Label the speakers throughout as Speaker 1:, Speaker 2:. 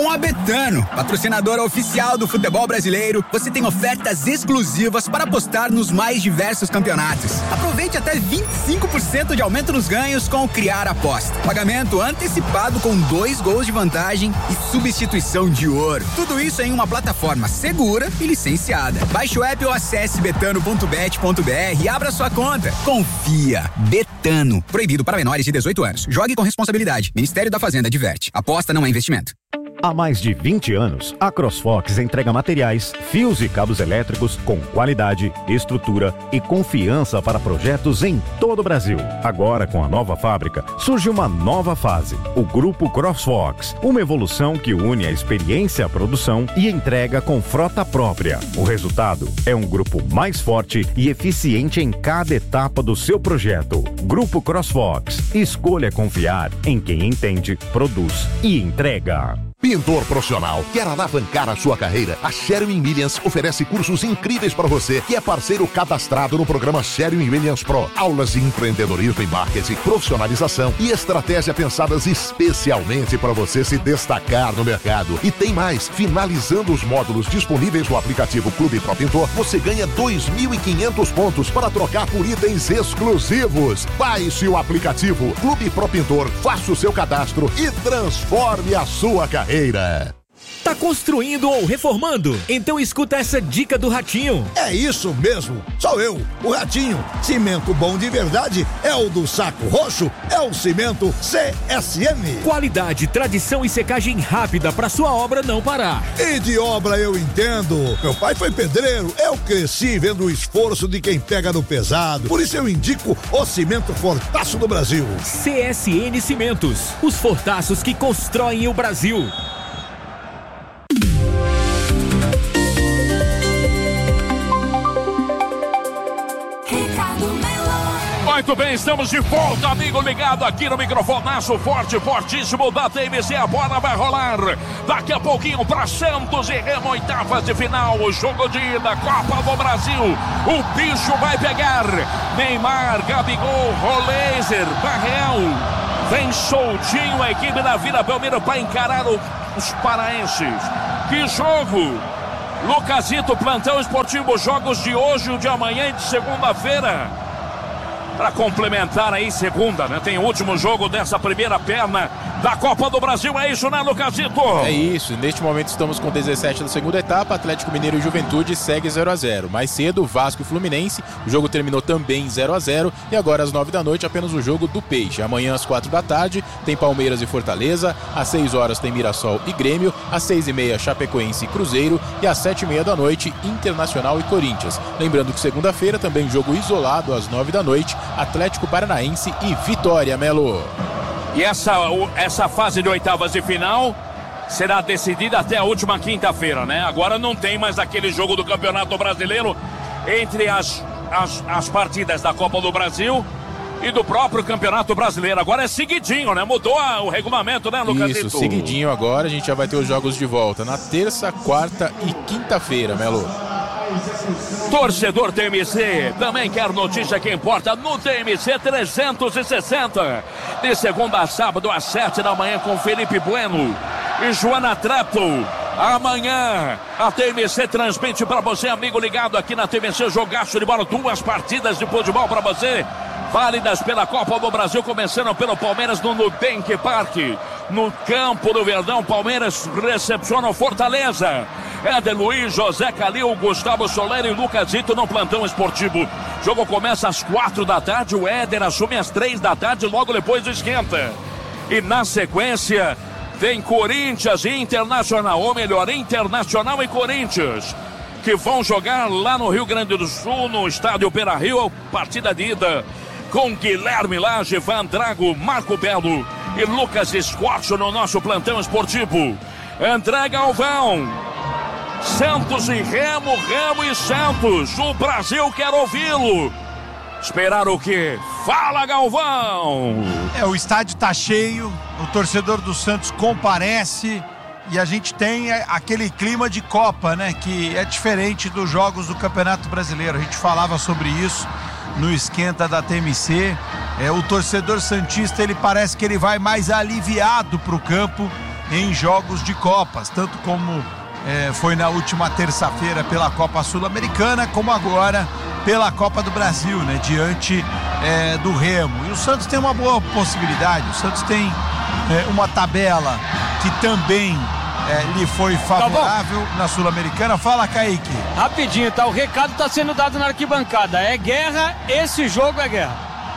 Speaker 1: Com a Betano, patrocinadora oficial do futebol brasileiro, você tem ofertas exclusivas para apostar nos mais diversos campeonatos. Aproveite até 25% de aumento nos ganhos com o Criar Aposta. Pagamento antecipado com 2 gols de vantagem e substituição de ouro. Tudo isso em uma plataforma segura e licenciada. Baixe o app ou acesse betano.bet.br e abra sua conta. Confia. Betano. Proibido para menores de 18 anos. Jogue com responsabilidade. Ministério da Fazenda adverte. Aposta não é investimento.
Speaker 2: Há mais de 20 anos, a CrossFox entrega materiais, fios e cabos elétricos com qualidade, estrutura e confiança para projetos em todo o Brasil. Agora, com a nova fábrica, surge uma nova fase, o Grupo CrossFox, uma evolução que une a experiência à produção e entrega com frota própria. O resultado é um grupo mais forte e eficiente em cada etapa do seu projeto. Grupo CrossFox. Escolha confiar em quem entende, produz e entrega.
Speaker 3: Pintor profissional, quer alavancar a sua carreira? A Sherwin-Williams oferece cursos incríveis para você, que é parceiro cadastrado no programa Sherwin-Williams Pro. Aulas de empreendedorismo e marketing, profissionalização e estratégia pensadas especialmente para você se destacar no mercado. E tem mais, finalizando os módulos disponíveis no aplicativo Clube Pro Pintor, você ganha 2.500 pontos para trocar por itens exclusivos. Baixe o aplicativo Clube Pro Pintor, faça o seu cadastro e transforme a sua carreira.
Speaker 4: Tá construindo ou reformando? Então escuta essa dica do Ratinho.
Speaker 5: É isso mesmo, sou eu, o Ratinho. Cimento bom de verdade é o do Saco Roxo, é o cimento CSN.
Speaker 4: Qualidade, tradição e secagem rápida pra sua obra não parar.
Speaker 5: E de obra eu entendo. Meu pai foi pedreiro, eu cresci vendo o esforço de quem pega no pesado. Por isso eu indico o cimento Fortaço do Brasil.
Speaker 4: CSN Cimentos, os fortaços que constroem o Brasil.
Speaker 6: Muito bem, estamos de volta, amigo ligado aqui no microfonaço forte, fortíssimo da TMC. A bola vai rolar daqui a pouquinho para Santos e Remo, oitavas de final, o jogo de ida, Copa do Brasil. O bicho vai pegar. Neymar, Gabigol, Roleiser, Barreal. Vem soltinho a equipe da Vila Belmiro para encarar os paraenses. Que jogo! Lucasito, plantão esportivo, jogos de hoje, o de amanhã e de segunda-feira. Para complementar aí segunda, né? Tem o último jogo dessa primeira perna da Copa do Brasil, é isso, né, Lucasito?
Speaker 7: É isso, neste momento estamos com 17 da segunda etapa, Atlético Mineiro e Juventude segue 0-0. Mais cedo, Vasco e Fluminense, o jogo terminou também 0-0 e agora às 9 da noite apenas o jogo do Peixe. Amanhã às 4 da tarde tem Palmeiras e Fortaleza, às 6 horas tem Mirassol e Grêmio, às 6h30 Chapecoense e Cruzeiro e às 7h30 da noite Internacional e Corinthians. Lembrando que segunda-feira também jogo isolado às 9 da noite, Atlético Paranaense e Vitória, Melo.
Speaker 6: E essa fase de oitavas de final será decidida até a última quinta-feira, né? Agora não tem mais aquele jogo do Campeonato Brasileiro entre as partidas da Copa do Brasil e do próprio Campeonato Brasileiro. Agora é seguidinho, né? Mudou o regulamento, né, Lucasito?
Speaker 7: Isso, seguidinho agora. A gente já vai ter os jogos de volta na terça, quarta e quinta-feira, Melo.
Speaker 6: Torcedor TMC também quer notícia que importa no TMC 360. De segunda a sábado às 7 da manhã com Felipe Bueno e Joana Trepto. Amanhã a TMC transmite para você, amigo ligado aqui na TMC, jogaço de bola, 2 partidas de futebol para você, válidas pela Copa do Brasil, começando pelo Palmeiras no Nubank Park, no Campo do Verdão. Palmeiras recepciona o Fortaleza. Éder Luiz, José Calil, Gustavo Soler e Lucasito no plantão esportivo. O jogo começa às 4 da tarde, o Éder assume às 3 da tarde, logo depois esquenta. E na sequência tem Corinthians e Internacional, ou melhor, Internacional e Corinthians, que vão jogar lá no Rio Grande do Sul, no estádio Beira-Rio, partida de ida com Guilherme Lage, Van Drago, Marco Belo e Lucas Escorcho no nosso plantão esportivo. André Galvão, Santos e Remo, Remo e Santos, o Brasil quer ouvi-lo. Esperar o quê? Fala, Galvão!
Speaker 8: O estádio tá cheio, o torcedor do Santos comparece e a gente tem aquele clima de Copa, né? Que é diferente dos jogos do Campeonato Brasileiro. A gente falava sobre isso no esquenta da TMC. O torcedor santista, ele parece que ele vai mais aliviado pro campo em jogos de Copas, tanto como foi na última terça-feira pela Copa Sul-Americana, como agora pela Copa do Brasil, né, diante do Remo. E o Santos tem uma boa possibilidade, o Santos tem uma tabela que também lhe foi favorável na Sul-Americana. Fala, Kaique.
Speaker 9: Rapidinho, tá? O recado tá sendo dado na arquibancada. É guerra, esse jogo é guerra.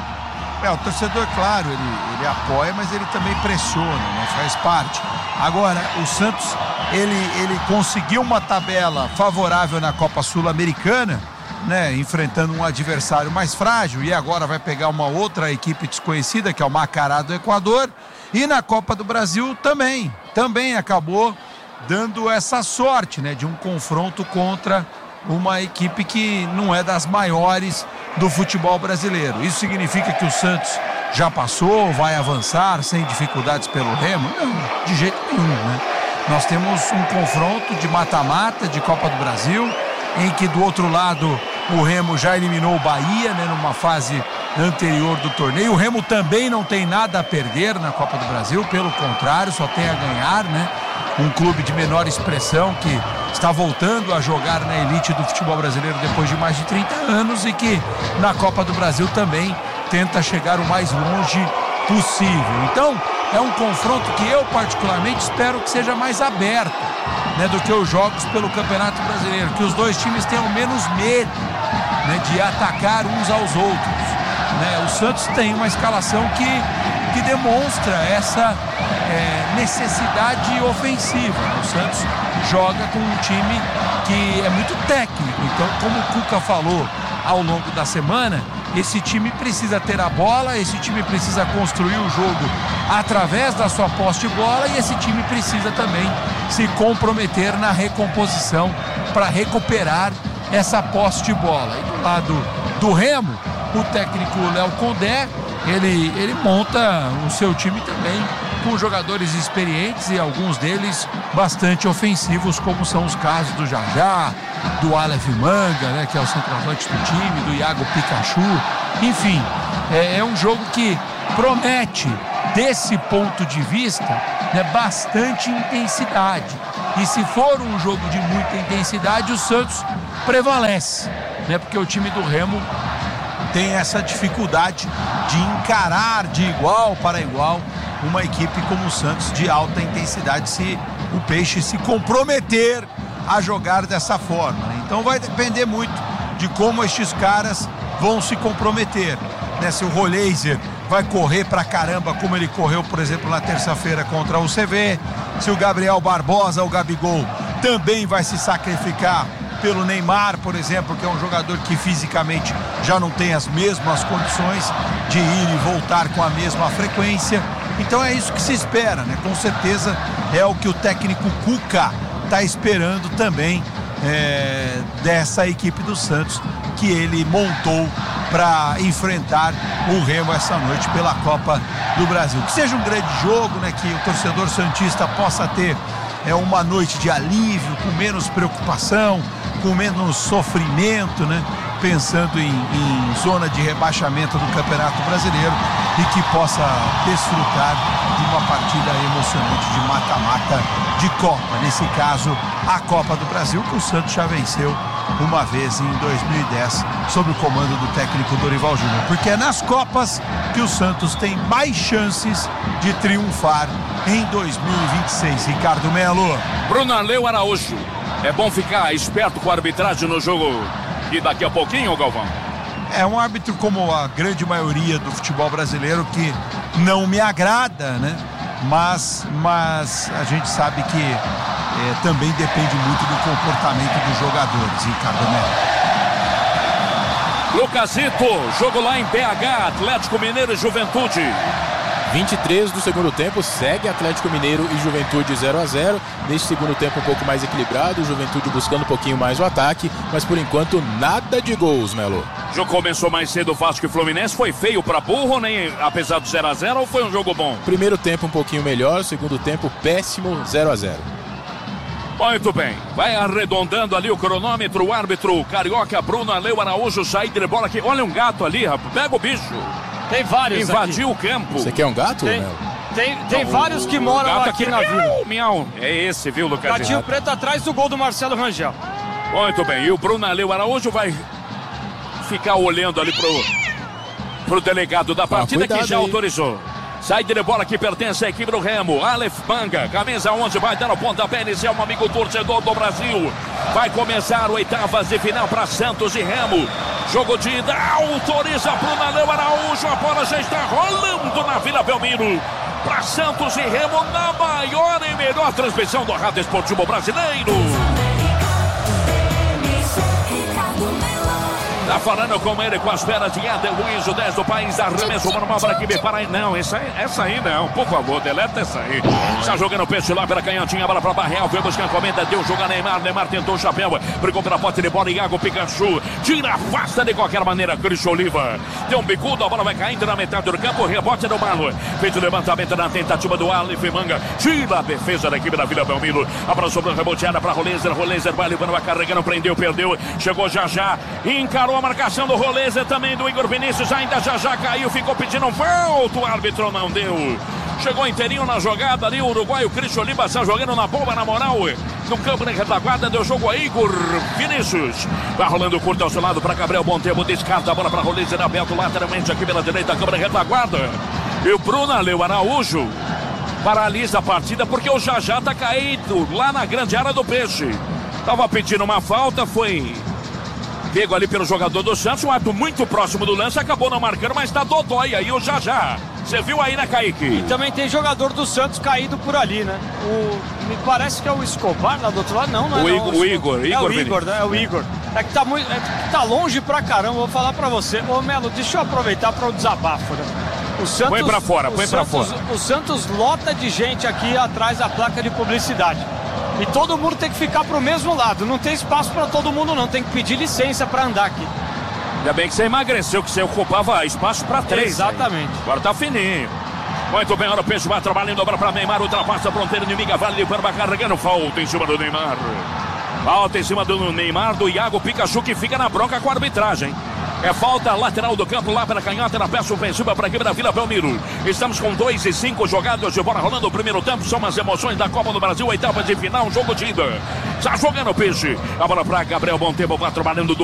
Speaker 8: O torcedor, claro, ele apoia, mas ele também pressiona, né? Faz parte. Agora, o Santos, ele conseguiu uma tabela favorável na Copa Sul-Americana, né? Enfrentando um adversário mais frágil, e agora vai pegar uma outra equipe desconhecida, que é o Macará do Equador, e na Copa do Brasil também acabou dando essa sorte, né? De um confronto contra uma equipe que não é das maiores do futebol brasileiro. Isso significa que o Santos já passou, vai avançar sem dificuldades pelo Remo? Não, de jeito nenhum, né? Nós temos um confronto de mata-mata de Copa do Brasil, em que do outro lado o Remo já eliminou o Bahia, né, numa fase anterior do torneio. O Remo também não tem nada a perder na Copa do Brasil, pelo contrário, só tem a ganhar, né? Um clube de menor expressão que está voltando a jogar na elite do futebol brasileiro depois de mais de 30 anos e que na Copa do Brasil também tenta chegar o mais longe possível. Então, é um confronto que eu particularmente espero que seja mais aberto, né, do que os jogos pelo Campeonato Brasileiro, que os dois times tenham menos medo, né, de atacar uns aos outros, né? O Santos tem uma escalação que demonstra essa necessidade ofensiva. O Santos joga com um time que é muito técnico, então, como o Cuca falou ao longo da semana, esse time precisa ter a bola, esse time precisa construir o jogo através da sua posse de bola, e esse time precisa também se comprometer na recomposição para recuperar essa posse de bola. E do lado do Remo, o técnico Léo Condé, ele monta o seu time também com jogadores experientes e alguns deles bastante ofensivos, como são os casos do Jajá, do Aleph Manga, né, que é o centroavante do time, do Iago Pikachu. Enfim, é um jogo que promete, desse ponto de vista, né, bastante intensidade. E se for um jogo de muita intensidade, o Santos prevalece, né, porque o time do Remo tem essa dificuldade de encarar de igual para igual uma equipe como o Santos de alta intensidade, se o Peixe se comprometer a jogar dessa forma, né? Então vai depender muito de como estes caras vão se comprometer, né? Se o Roleiser vai correr pra caramba como ele correu, por exemplo, na terça-feira contra o CV, se o Gabriel Barbosa, o Gabigol, também vai se sacrificar pelo Neymar, por exemplo, que é um jogador que fisicamente já não tem as mesmas condições de ir e voltar com a mesma frequência. Então é isso que se espera, né? Com certeza é o que o técnico Cuca está esperando também dessa equipe do Santos, que ele montou para enfrentar o Remo essa noite pela Copa do Brasil. Que seja um grande jogo, né? Que o torcedor santista possa ter uma noite de alívio, com menos preocupação, com menos sofrimento, né? Pensando em zona de rebaixamento do Campeonato Brasileiro, e que possa desfrutar de uma partida emocionante de mata-mata de Copa. Nesse caso, a Copa do Brasil, que o Santos já venceu uma vez em 2010, sob o comando do técnico Dorival Júnior. Porque é nas Copas que o Santos tem mais chances de triunfar em 2026. Ricardo Melo.
Speaker 6: Bruno Aleu Araújo. É bom ficar esperto com a arbitragem no jogo e daqui a pouquinho, Galvão.
Speaker 8: É um árbitro, como a grande maioria do futebol brasileiro, que não me agrada, né? Mas a gente sabe que também depende muito do comportamento dos jogadores, Ricardo Melo.
Speaker 6: Lucasito, jogo lá em BH, Atlético Mineiro e Juventude.
Speaker 7: 23 do segundo tempo, segue Atlético Mineiro e Juventude 0-0. Neste segundo tempo um pouco mais equilibrado, Juventude buscando um pouquinho mais o ataque, mas por enquanto nada de gols, Melo.
Speaker 6: O jogo começou mais cedo, Vasco e Fluminense. Foi feio pra burro, nem apesar do 0-0, ou foi um jogo bom?
Speaker 7: Primeiro tempo um pouquinho melhor, segundo tempo péssimo, 0-0.
Speaker 6: Muito bem, vai arredondando ali o cronômetro, o árbitro carioca Bruno Aleu Araújo, saída de bola aqui. Olha um gato ali, rapaz, pega o bicho.
Speaker 9: Tem vários.
Speaker 6: Invadiu
Speaker 9: aqui.
Speaker 6: O campo.
Speaker 7: Você quer um gato,
Speaker 9: tem.
Speaker 7: Melo?
Speaker 9: Tem vários que moram aqui na vila.
Speaker 6: Miau. É esse, viu, Lucas?
Speaker 9: Gatinho preto atrás do gol do Marcelo Rangel.
Speaker 6: Muito bem. E o Brunaleu Araújo vai ficar olhando ali pro delegado da partida que já autorizou. Sai de bola que pertence à equipe do Remo. Aleph Manga, camisa 11, vai dando pontapé inicial, um amigo torcedor do Brasil. Vai começar oitavas de final para Santos e Remo. Jogo de ida, autoriza Brunaleu Araújo. A bola já está rolando na Vila Belmiro. Para Santos e Remo na maior e melhor transmissão do Rádio Esportivo Brasileiro. Tá falando com ele, com as feras de Eder Luiz, o 10 do país, arremesso para uma bola que me para aí. Não, essa aí não, por favor, deleta essa aí. Está jogando o peixe lá pela canhotinha, bola para Barreal, foi buscar a encomenda, deu jogo a Neymar tentou o chapéu, brigou pela pote de bola, Iago Pikachu, tira, afasta de qualquer maneira, Cris Oliva, deu um bicudo, a bola vai caindo na metade do campo, rebote do Malo, feito o levantamento na tentativa do Aleph Manga, tira a defesa da equipe da Vila Belmiro, a bola sobrou reboteada para Rolezer vai levando, vai carregando, prendeu, perdeu, chegou já, encarou a marcação do Rolezer, também do Igor Vinícius, ainda já caiu, ficou pedindo um falta, o árbitro não deu. Chegou inteirinho na jogada ali, o uruguaio Cristian Oliva está jogando na bomba, na moral, no campo de retaguarda, deu jogo a Igor Vinícius. Vai rolando curto ao seu lado para Gabriel Montempo, descarta a bola para Rolezer, aberto lateralmente aqui pela direita, câmara de retaguarda. E o Brunaleu Araújo paralisa a partida porque o já está caído lá na grande área do Peixe. Tava pedindo uma falta, foi pego ali pelo jogador do Santos, um ato muito próximo do lance, acabou não marcando, mas tá dodói aí o já. Você viu aí, né, Kaique?
Speaker 9: E também tem jogador do Santos caído por ali, né? Me parece que é o Escobar lá do outro lado, não é
Speaker 6: o Igor.
Speaker 9: É o Igor, né? É o Igor. É que tá longe pra caramba, vou falar pra você. Ô, Melo, deixa eu aproveitar para o desabafo, né? O Santos,
Speaker 6: põe pra fora.
Speaker 9: O Santos lota de gente aqui atrás da placa de publicidade. E todo mundo tem que ficar pro mesmo lado. Não tem espaço para todo mundo, não. Tem que pedir licença para andar aqui.
Speaker 6: Ainda bem que você emagreceu, que você ocupava espaço para 3.
Speaker 9: Exatamente.
Speaker 6: Aí. Agora tá fininho. Muito bem, olha o Peixe vai trabalhando, dobra para Neymar, ultrapassa a fronteira inimiga, vale de Pernambuco, carregando, falta em cima do Neymar. Falta em cima do Neymar, do Iago Pikachu, que fica na bronca com a arbitragem. É falta lateral do campo, lá pela canhota, na peça ofensiva para a equipe da Vila Belmiro. Estamos com 2 e 5 jogadas de bola rolando o primeiro tempo. São as emoções da Copa do Brasil, oitava de final, jogo de ida. Está jogando o Peixe. A bola para Gabriel Montempo, vai trabalhando do